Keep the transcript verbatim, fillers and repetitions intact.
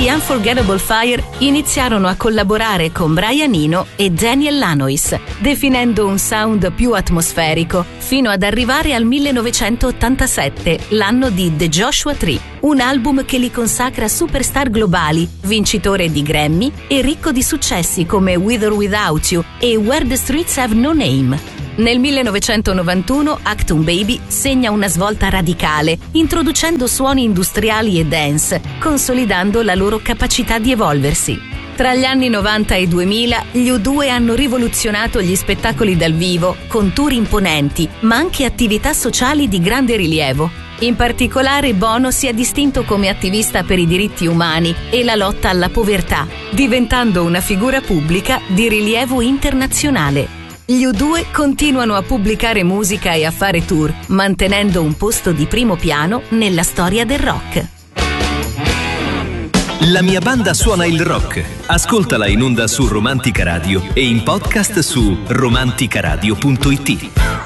The Unforgettable Fire iniziarono a collaborare con Brian Eno e Daniel Lanois, definendo un sound più atmosferico, fino ad arrivare al millenovecentottantasette, l'anno di The Joshua Tree, un album che li consacra superstar globali, vincitore di Grammy e ricco di successi come With or Without You e Where the Streets Have No Name. Nel millenovecentonovantuno Achtung Baby segna una svolta radicale, introducendo suoni industriali e dance, consolidando la loro capacità di evolversi. Tra gli anni novanta e duemila, gli U due hanno rivoluzionato gli spettacoli dal vivo, con tour imponenti, ma anche attività sociali di grande rilievo. In particolare Bono si è distinto come attivista per i diritti umani e la lotta alla povertà, diventando una figura pubblica di rilievo internazionale. Gli U due continuano a pubblicare musica e a fare tour, mantenendo un posto di primo piano nella storia del rock. La mia banda suona il rock. Ascoltala in onda su Romantica Radio e in podcast su romanticaradio punto it.